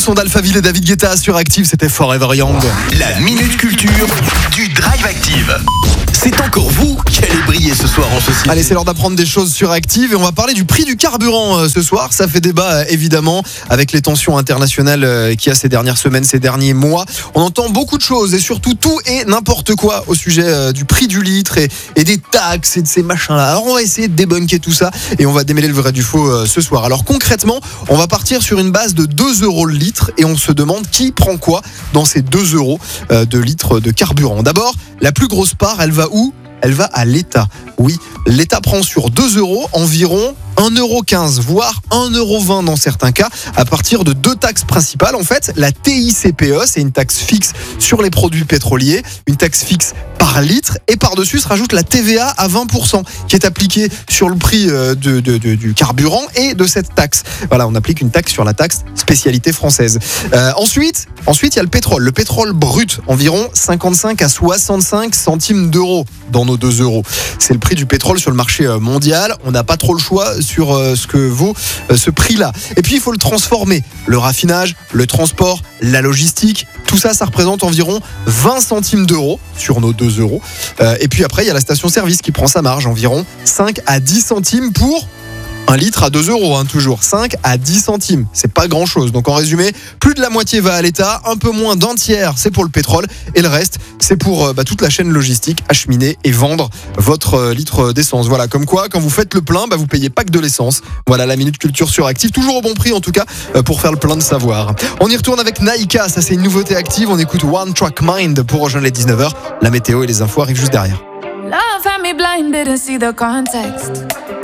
son d'Alphaville et David Guetta sur Active, c'était Forever Young. La Minute Culture du Drive Active. C'est encore vous qui allez briller ce soir en société. Allez, c'est l'heure d'apprendre des choses sur Active et on va parler du prix du carburant ce soir. Ça fait débat évidemment avec les tensions internationales qu'il y a ces dernières semaines, ces derniers mois. On entend beaucoup de choses et surtout tout et n'importe quoi au sujet du prix du litre et des taxes et de ces machins-là. Alors on va essayer de débunker tout ça et on va démêler le vrai du faux ce soir. Alors concrètement, on va partir sur une base de 2 euros le litre et on se demande qui prend quoi dans ces 2 euros de litre de carburant. D'abord, la plus grosse part, elle va où ? Elle va à l'État. Oui, l'État prend sur 2 euros environ 1,15€, voire 1,20€ dans certains cas, à partir de 2 taxes principales. En fait, la TICPE, c'est une taxe fixe sur les produits pétroliers, une taxe fixe par litre, et par-dessus se rajoute la TVA à 20%, qui est appliquée sur le prix du carburant et de cette taxe. Voilà, on applique une taxe sur la taxe spécialité française. Ensuite, il y a le pétrole. Le pétrole brut, environ 55 à 65 centimes d'euros dans nos 2 euros. C'est le prix du pétrole sur le marché mondial. On n'a pas trop le choix sur ce que vaut ce prix-là. Et puis, il faut le transformer. Le raffinage, le transport, la logistique, tout ça, ça représente environ 20 centimes d'euros sur nos 2 euros. Et puis après, il y a la station-service qui prend sa marge, environ 5 à 10 centimes pour 1 litre à 2 euros, toujours 5 à 10 centimes, c'est pas grand chose. Donc en résumé, plus de la moitié va à l'État, un peu moins d'un tiers c'est pour le pétrole et le reste c'est pour toute la chaîne logistique, acheminer et vendre votre litre d'essence. Voilà, comme quoi quand vous faites le plein, vous payez pas que de l'essence. Voilà la Minute Culture sur Active, toujours au bon prix en tout cas pour faire le plein de savoir. On y retourne avec Naïka, ça c'est une nouveauté Active, on écoute One Track Mind pour rejoindre les 19h. La météo et les infos arrivent juste derrière. Love had me blind, didn't see the context.